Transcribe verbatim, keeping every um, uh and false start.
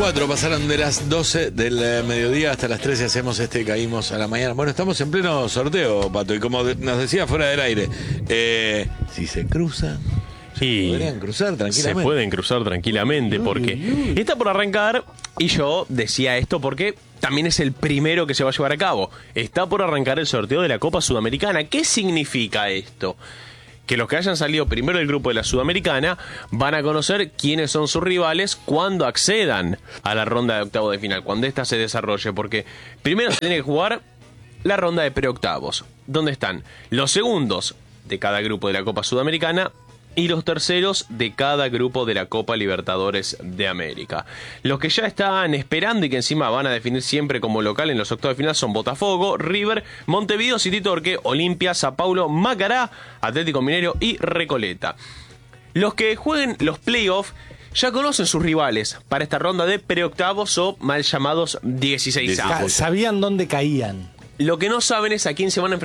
cuatro pasaron de las doce del eh, mediodía hasta las trece, hacemos este Caímos a la Mañana. Bueno, estamos en pleno sorteo, Pato, y como de- nos decía fuera del aire, eh, si se cruzan, Y podrían cruzar tranquilamente. se pueden cruzar tranquilamente porque está por arrancar, y yo decía esto porque también es el primero que se va a llevar a cabo. Está por arrancar el sorteo de la Copa Sudamericana. ¿Qué significa esto? Que los que hayan salido primero del grupo de la Sudamericana van a conocer quiénes son sus rivales cuando accedan a la ronda de octavos de final, cuando ésta se desarrolle, porque primero se tiene que jugar la ronda de preoctavos, donde están los segundos de cada grupo de la Copa Sudamericana y los terceros de cada grupo de la Copa Libertadores de América. Los que ya están esperando y que encima van a definir siempre como local en los octavos de final son Botafogo, River, Montevideo City Torque, Olimpia, Sao Paulo, Macará, Atlético Mineiro y Recoleta. Los que jueguen los playoffs ya conocen sus rivales para esta ronda de preoctavos o mal llamados dieciseis avos. Sabían dónde caían. Lo que no saben es a quién se van a enfrentar